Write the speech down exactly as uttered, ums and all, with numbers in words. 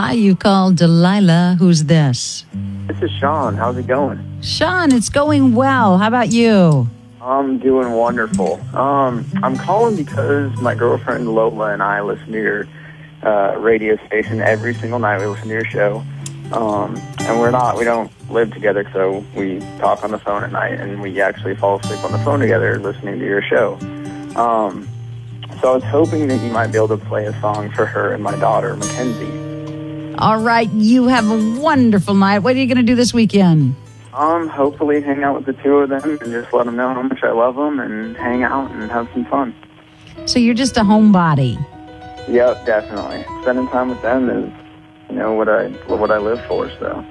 Hi, you called Delilah. Who's this? This is Sean. How's it going? Sean, it's going well. How about you? I'm doing wonderful. Um, I'm calling because my girlfriend Lola and I listen to your uh, radio station every single night. We listen to your show. Um, and we're not, we don't live together, so we talk on the phone at night, and we actually fall asleep on the phone together listening to your show. Um, so I was hoping that you might be able to play a song for her and my daughter, Mackenzie. All right, you have a wonderful night. What are you going to do this weekend? Um, hopefully hang out with the two of them and just let them know how much I love them and hang out and have some fun. So you're just a homebody. Yep, definitely. Spending time with them is, you know, what I what I live for, so.